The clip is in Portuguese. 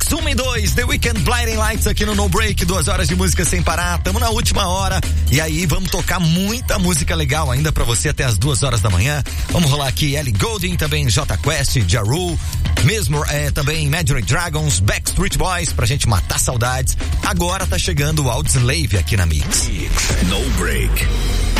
Mix 1 e 2, The Weeknd, Blinding Lights aqui no No Break, 2 horas de música sem parar, tamo na última hora, e aí vamos tocar muita música legal ainda pra você até as 2 horas da manhã. Vamos rolar aqui Ellie Goulding, também Jota Quest, Ja Rule, mesmo também Imagine Dragons, Backstreet Boys, pra gente matar saudades. Agora tá chegando o Audioslave aqui na Mix. No Break.